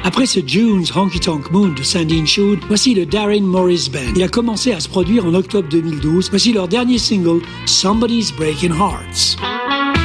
Après ce June's Honky Tonk Moon de Sandy Shoot, voici le Darren Morris Band. Il a commencé à se produire en octobre 2012. Voici leur dernier single, Somebody's Breaking Hearts.